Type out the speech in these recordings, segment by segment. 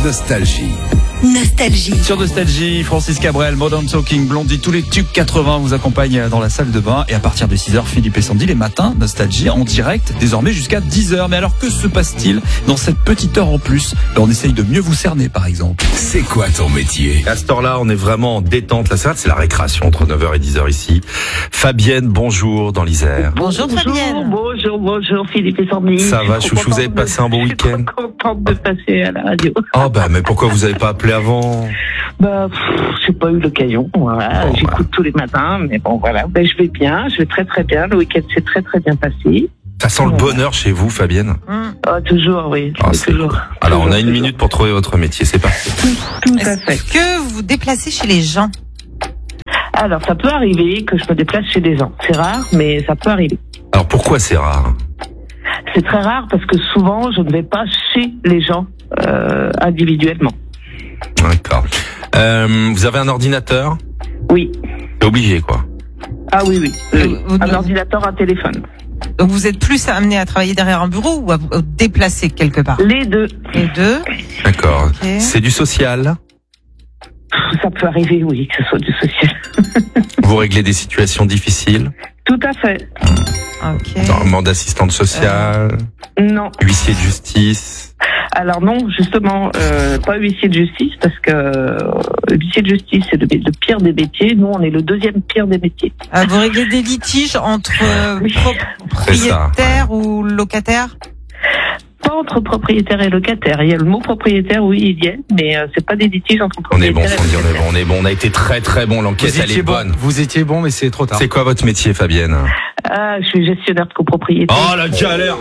Nostalgie. Nostalgie. Sur Nostalgie, Francis Cabrel, Modern Talking, Blondie, tous les tubes 80 vous accompagnent dans la salle de bain. Et à partir de 6h, Philippe et Sandy, les matins, Nostalgie en direct, désormais jusqu'à 10h. Mais alors, que se passe-t-il dans cette petite heure en plus? On essaye de mieux vous cerner, par exemple. C'est quoi ton métier? À cette heure-là, on est vraiment en détente. La salle, c'est la récréation entre 9h et 10h ici. Fabienne, bonjour, dans l'Isère. Bonjour Fabienne. Bonjour Philippe et Sandy. Ça va, chouchou, vous avez passé un bon week-end? Je suis contente de passer à la radio. Oh mais pourquoi vous avez pas appelé avant? J'ai pas eu l'occasion, voilà. J'écoute tous les matins, mais bon, voilà. Je vais bien, je vais très très bien. Le week-end s'est très très bien passé. Ça sent le bonheur chez vous, Fabienne? Toujours, oui. Toujours. Cool. Alors, on a une minute pour trouver votre métier, c'est parti. Tout à fait. Est-ce que vous vous déplacez chez les gens? Alors, ça peut arriver que je me déplace chez des gens. C'est rare, mais ça peut arriver. Alors, pourquoi c'est rare? C'est très rare parce que souvent, je ne vais pas chez les gens individuellement. D'accord. Vous avez un ordinateur? Oui. C'est obligé, quoi. Ah oui. Un ordinateur, un téléphone. Donc vous êtes plus amené à travailler derrière un bureau ou à vous déplacer quelque part? Les deux. Les deux. D'accord. Okay. C'est du social? Ça peut arriver, oui, que ce soit du social. Vous réglez des situations difficiles? Tout à fait. Ok. Normalement d'assistante sociale? Non. Huissier de justice? Alors non, justement, pas huissier de justice, parce que huissier de justice, c'est le pire des métiers. Nous, on est le deuxième pire des métiers. Vous réglez des litiges entre propriétaires ou locataires? Pas entre propriétaire et locataire. Il y a le mot propriétaire, oui, il y est, mais c'est pas des litiges entre propriétaires. On est bon, Sandy, on est bon. On a été très très bon. L'enquête, elle est bonne. Vous étiez bon, mais c'est trop tard. C'est quoi votre métier, Fabienne? Je suis gestionnaire de copropriété. Oh, la galère!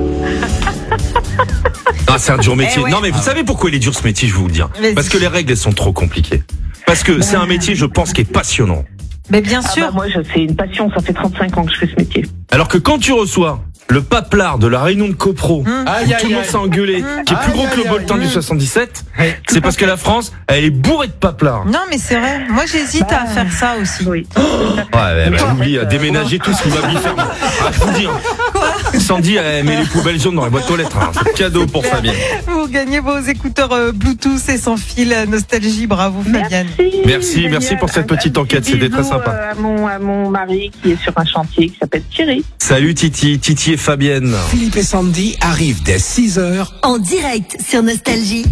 C'est un dur métier. Ouais. Non, mais vous savez pourquoi il est dur ce métier, je vais vous le dire. Vas-y. Parce que les règles, elles sont trop compliquées. Parce que c'est un métier, je pense, qui est passionnant. Mais bien sûr. Moi, c'est une passion. Ça fait 35 ans que je fais ce métier. Alors que quand tu reçois le paplard de la réunion de copro, où tout le monde s'est engueulé, qui est plus gros que le bulletin du 77, c'est parce que la France, elle est bourrée de paplards. Non, mais c'est vrai. Moi, j'hésite à faire ça aussi. Oui. Oublie à déménager tout ce qui va bien faire. Je vous dis. Sandy, elle met les poubelles jaunes dans les boîtes aux lettres. C'est cadeau pour Fabienne. Vous gagnez vos écouteurs Bluetooth et sans fil Nostalgie. Bravo, Fabienne. Merci pour cette petite enquête. C'était très sympa. À mon mari qui est sur un chantier qui s'appelle Thierry. Salut Titi et Fabienne. Philippe et Sandy arrivent dès 6h En direct sur Nostalgie.